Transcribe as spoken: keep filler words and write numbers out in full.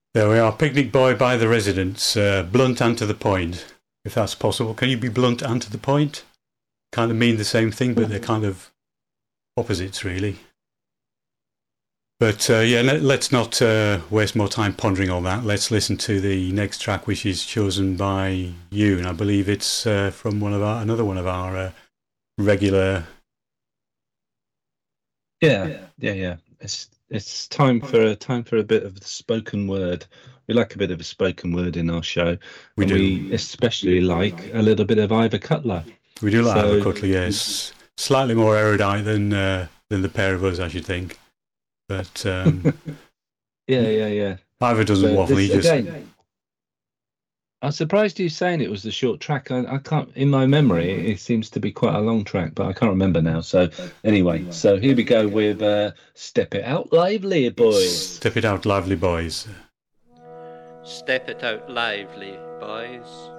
There we are. Picnic Boy by the Residents. Uh, blunt and to the point, if that's possible. Can you be blunt and to the point? Kind of mean the same thing, but they're kind of opposites, really. But uh, yeah, let, let's not uh, waste more time pondering on that. Let's listen to the next track, which is chosen by you, and I believe it's uh, from one of our another one of our uh, regular. Yeah, yeah, yeah. It's it's time for a time for a bit of spoken word. We like a bit of a spoken word in our show. We and do. We especially like a little bit of Ivor Cutler. We do like so, Ivor Cutler, yes. Slightly more erudite than uh, than the pair of us, I should think. But um, yeah, yeah, yeah. Ivor doesn't but waffle. This, he just. Again, I'm surprised you saying it was the short track. I, I can't, in my memory, it seems to be quite a long track, but I can't remember now. So anyway, so here we go with uh, "Step It Out Lively, Boys." Step it out, lively, boys. Step it out, lively, boys.